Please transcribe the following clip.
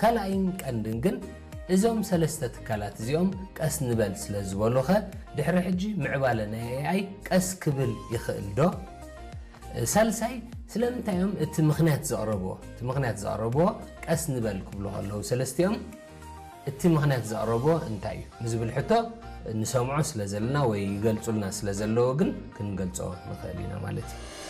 ካልኣይን ቀንድን ግን እዞም ሰለስተ ትካላት እዚኦም ቀስ ንበል ስለ ዝበሉኸ ድሕሪ ሕጂ ምዕባለ ናይ AI ቀስ ክብል ይኽእል ዶ ሳልሳይ ስለምንታዮም እቲ ምኽንያት ዘቕረብዎ ቀስ ንበል ክብሉ ከለዉ ሰለስቲኦም እቲ ምኽንያት ዘቕረብዎ እንታይ እዩ ንዝብል ሕቶ ንሰምዖ ስለ ዘለና ወይ ይገልጹልና ስለ ዘለዎ ግን ክንገልጾ ንኽእል ኢና ማለት እዩ